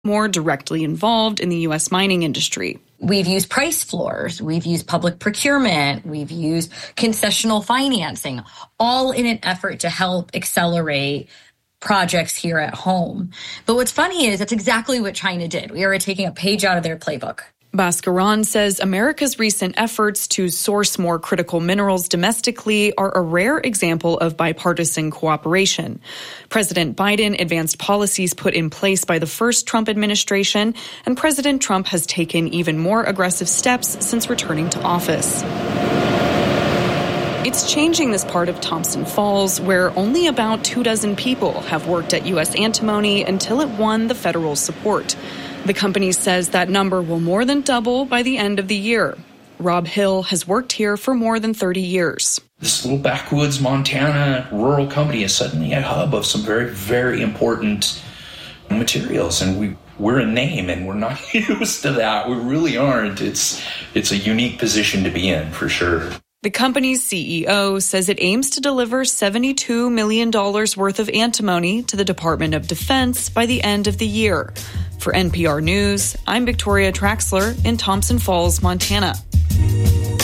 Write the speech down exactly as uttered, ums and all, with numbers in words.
more directly involved in the U S mining industry. We've used price floors, we've used public procurement, we've used concessional financing, all in an effort to help accelerate projects here at home. But what's funny is that's exactly what China did. We are taking a page out of their playbook. Bhaskaran says America's recent efforts to source more critical minerals domestically are a rare example of bipartisan cooperation. President Biden advanced policies put in place by the first Trump administration, and President Trump has taken even more aggressive steps since returning to office. It's changing this part of Thompson Falls, where only about two dozen people have worked at U S Antimony until it won the federal support. The company says that number will more than double by the end of the year. Rob Hill has worked here for more than thirty years. This little backwoods Montana rural company is suddenly a hub of some very, very important materials. And we, we're a name, and we're not used to that. We really aren't. It's, it's a unique position to be in, for sure. The company's C E O says it aims to deliver seventy-two million dollars worth of antimony to the Department of Defense by the end of the year. For N P R News, I'm Victoria Traxler in Thompson Falls, Montana.